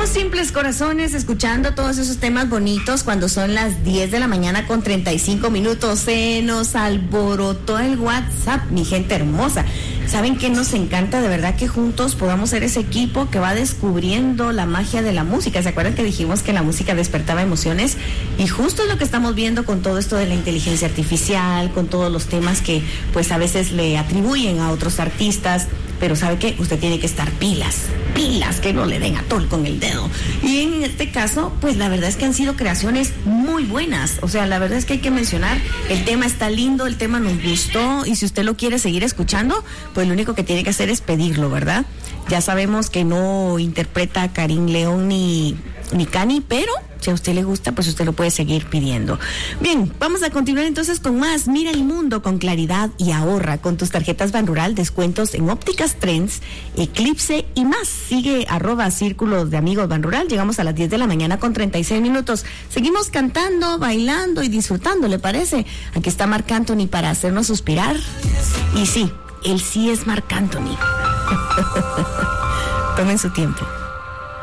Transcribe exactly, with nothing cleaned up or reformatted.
simples corazones, escuchando todos esos temas bonitos cuando son las diez de la mañana con treinta y cinco minutos. Se nos alborotó el WhatsApp, mi gente hermosa. ¿Saben qué nos encanta? De verdad que juntos podamos ser ese equipo que va descubriendo la magia de la música. ¿Se acuerdan que dijimos que la música despertaba emociones? Y justo es lo que estamos viendo con todo esto de la inteligencia artificial, con todos los temas que pues a veces le atribuyen a otros artistas. Pero ¿sabe qué? Usted tiene que estar pilas, pilas, que no le den atol con el dedo. Y en este caso, pues la verdad es que han sido creaciones muy buenas. O sea, la verdad es que hay que mencionar, el tema está lindo, el tema nos gustó, y si usted lo quiere seguir escuchando, pues lo único que tiene que hacer es pedirlo, ¿verdad? Ya sabemos que no interpreta a Karim León ni, ni Cani, pero si a usted le gusta, pues usted lo puede seguir pidiendo. Bien, vamos a continuar entonces con más. Mira el mundo con claridad y ahorra con tus tarjetas Banrural, descuentos en ópticas Trends, Eclipse y más. Sigue arroba círculos de amigos Banrural. Llegamos a las diez de la mañana con treinta y seis minutos. Seguimos cantando, bailando y disfrutando, ¿le parece? Aquí está Marc Anthony para hacernos suspirar. Y sí, él sí es Marc Anthony. Tomen su tiempo.